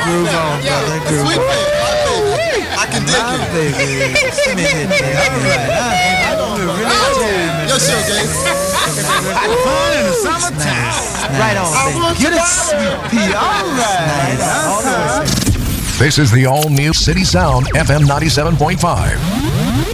Groove on, brother. Groove on. I can dig it. Yo, show, James. Fun in the summertime. Right on, baby. Get it, sweet pea. All right. This is the all-new City Sound FM 97.5.